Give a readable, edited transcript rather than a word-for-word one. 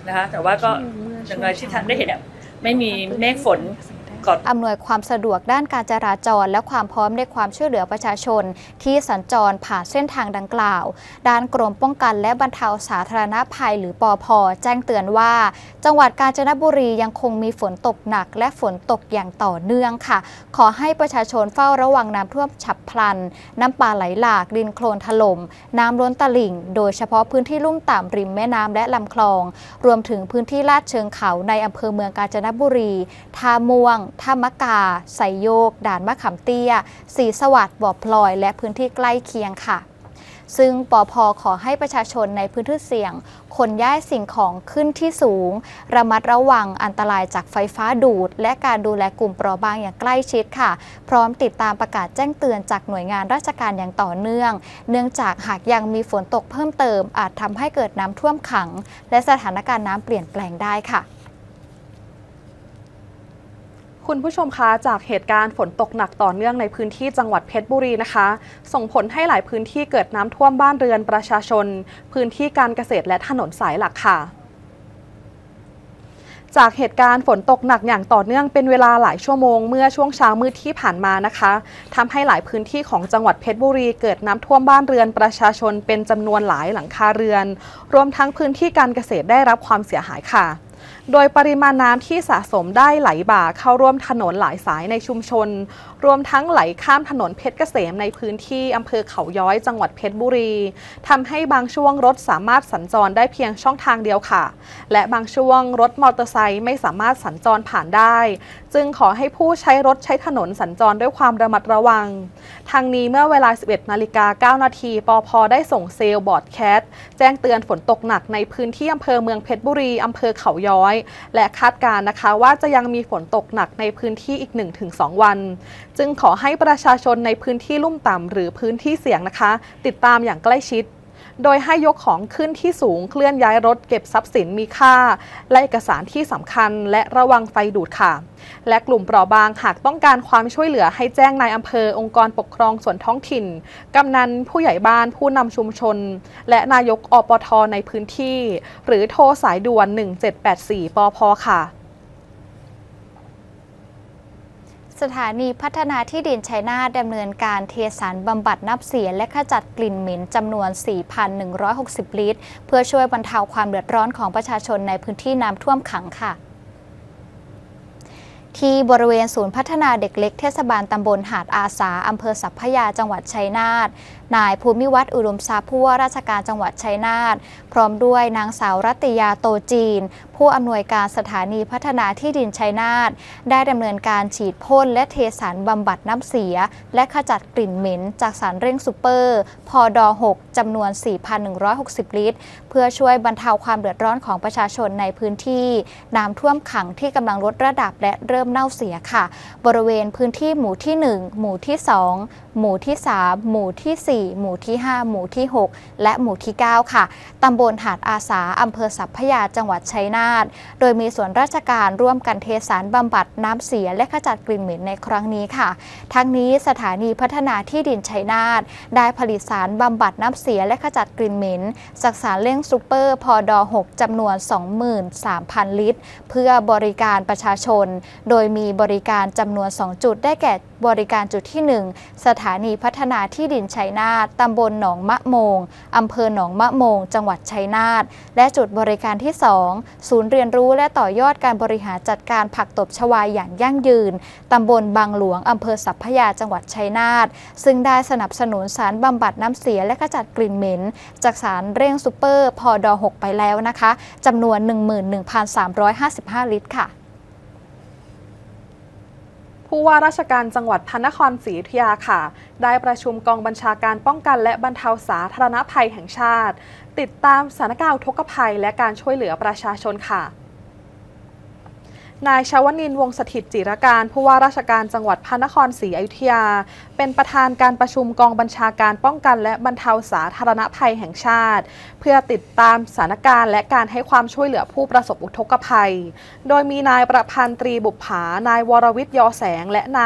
นะคะแต่ว่าก็อย่างไรที่ท่านได้เห็นไม่มีเมฆฝนอำนวยความสะดวกด้านการจราจรและความพร้อมในความช่วยเหลือประชาชนที่สัญจรผ่านเส้นทางดังกล่าวด้านกรมป้องกันและบรรเทาสาธารณภัยหรือปภ.แจ้งเตือนว่าจังหวัดกาญจนบุรียังคงมีฝนตกหนักและฝนตกอย่างต่อเนื่องค่ะขอให้ประชาชนเฝ้าระวังน้ำท่วมฉับพลันน้ำป่าไหลหลากดินโคลนถล่มน้ำล้นตลิ่งโดยเฉพาะพื้นที่ลุ่มต่ำริมแม่น้ำและลำคลองรวมถึงพื้นที่ลาดเชิงเขาในอำเภอเมืองกาญจนบุรีท่าม่วงท่ามะกาไสโยกด่านมะขามเตี้ยศรีสวัสดิ์บ่อพลอยและพื้นที่ใกล้เคียงค่ะซึ่งปภ.ขอให้ประชาชนในพื้นที่เสี่ยงขนย้ายสิ่งของขึ้นที่สูงระมัดระวังอันตรายจากไฟฟ้าดูดและการดูแลกลุ่มเปราะบางอย่างใกล้ชิดค่ะพร้อมติดตามประกาศแจ้งเตือนจากหน่วยงานราชการอย่างต่อเนื่องเนื่องจากหากยังมีฝนตกเพิ่มเติมอาจทำให้เกิดน้ำท่วมขังและสถานการณ์น้ำเปลี่ยนแปลงได้ค่ะคุณผู้ชมคะจากเหตุการณ์ฝนตกหนักต่อเนื่องในพื้นที่จังหวัดเพชรบุรีนะคะส่งผลให้หลายพื้นที่เกิดน้ำท่วมบ้านเรือนประชาชนพื้นที่การเกษตรและถนนสายหลักค่ะจากเหตุการณ์ฝนตกหนักอย่างต่อเนื่องเป็นเวลาหลายชั่วโมงเมื่อช่วงเช้ามืดที่ผ่านมานะคะทำให้หลายพื้นที่ของจังหวัดเพชรบุรีเกิดน้ำท่วมบ้านเรือนประชาชนเป็นจำนวนหลายหลังคาเรือนรวมทั้งพื้นที่การเกษตรได้รับความเสียหายค่ะโดยปริมาณน้ำที่สะสมได้ไหลบ่าเข้าร่วมถนนหลายสายในชุมชนรวมทั้งไหลข้ามถนนเพชรเกษมในพื้นที่อำเภอเขาย้อยจังหวัดเพชรบุรีทำให้บางช่วงรถสามารถสัญจรได้เพียงช่องทางเดียวค่ะและบางช่วงรถมอเตอร์ไซค์ไม่สามารถสัญจรผ่านได้จึงขอให้ผู้ใช้รถใช้ถนนสัญจรด้วยความระมัดระวังทางนี้เมื่อเวลา 11:09 น.ปภ.ได้ส่งเซลล์บอร์ดแคสต์แจ้งเตือนฝนตกหนักในพื้นที่อำเภอเมืองเพชรบุรีอำเภอเขาย้อยและคาดการณ์นะคะว่าจะยังมีฝนตกหนักในพื้นที่อีก 1-2 วันจึงขอให้ประชาชนในพื้นที่ลุ่มต่ำหรือพื้นที่เสี่ยงนะคะติดตามอย่างใกล้ชิดโดยให้ยกของขึ้นที่สูงเคลื่อนย้ายรถเก็บทรัพย์สินมีค่าและเอกสารที่สำคัญและระวังไฟดูดค่ะและกลุ่มเปราะบางหากต้องการความช่วยเหลือให้แจ้งนายอำเภอองค์กรปกครองส่วนท้องถิ่นกำนันผู้ใหญ่บ้านผู้นำชุมชนและนายกอปท.ในพื้นที่หรือโทรสายด่วน1784ปภ.ค่ะสถานีพัฒนาที่ดินชัยนาทดำเนินการเทสารบำบัดน้ำเสียและขจัดกลิ่นเหม็นจำนวน 4,160 ลิตรเพื่อช่วยบรรเทาความเดือดร้อนของประชาชนในพื้นที่น้ำท่วมขังค่ะที่บริเวณศูนย์พัฒนาเด็กเล็กเทศบาลตำบลหาดอาสาอำเภอสัพพยาจังหวัดชัยนาทนายภูมิวัฒน์อุดมทรัพย์ผู้ว่าราชการจังหวัดชัยนาทพร้อมด้วยนางสาวรัตยาโตจีนผู้อำนวยการสถานีพัฒนาที่ดินชัยนาทได้ดำเนินการฉีดพ่นและเทสารบำบัดน้ำเสียและขจัดกลิ่นเหม็นจากสารเร่งซูเปอร์พด6จำนวน 4,160 ลิตรเพื่อช่วยบรรเทาความเดือดร้อนของประชาชนในพื้นที่น้ำท่วมขังที่กำลังลดระดับและเริ่มเน่าเสียค่ะบริเวณพื้นที่หมู่ที่ 1 หมู่ที่ 2 หมู่ที่ 3 หมู่ที่ 4 หมู่ที่ 5 หมู่ที่ 6 และหมู่ที่ 9 ค่ะตำบลหาดอาสาอำเภอสัพพยาจังหวัดชัยนาทโดยมีส่วนราชการร่วมกันเทสารบำบัดน้ำเสียและขจัดกลิ่นเหม็นในครั้งนี้ค่ะทั้งนี้สถานีพัฒนาที่ดินชัยนาทได้ผลิตสารบำบัดน้ำเสียและขจัดกลิ่นเหม็นจากสารเร่งซูเปอร์พด6จำนวน 23,000 ลิตรเพื่อบริการประชาชนโดยมีบริการจำนวน 2 จุดได้แก่บริการจุดที่ 1 สถานีพัฒนาที่ดินชัยนาทตำบลหนองมะโมงอำเภอหนองมะโมงจังหวัดชัยนาทและจุดบริการที่ 2 ศูนย์เรียนรู้และต่อยอดการบริหารจัดการผักตบชวาอย่างยั่งยืนตำบลบางหลวงอำเภอสัพพยาจังหวัดชัยนาทซึ่งได้สนับสนุนสารบำบัดน้ำเสียและขจัดกลิ่นเหม็นจากสารเร่งซูเปอร์พด6ไปแล้วนะคะจำนวน 11,355 ลิตรค่ะผู้ว่าราชการจังหวัดพระนครศรีอยุธยาค่ะได้ประชุมกองบัญชาการป้องกันและบรรเทาสาธารณภัยแห่งชาติติดตามสถานการณ์อุทกภัยและการช่วยเหลือประชาชนค่ะนายชวนินทร์ วงศ์สถิตจิรการผู้ว่าราชการจังหวัดพระนครศรีอยุธยาเป็นประธานการประชุมกองบัญชาการป้องกันและบรรเทาสาธารณภัยแห่งชาติเพื่อติดตามสถานการณ์และการให้ความช่วยเหลือผู้ประสบอุทกภัยโดยมีนายประพันธ์ ตรีบุปผานายวรวิทย์ ยอแสงและนาย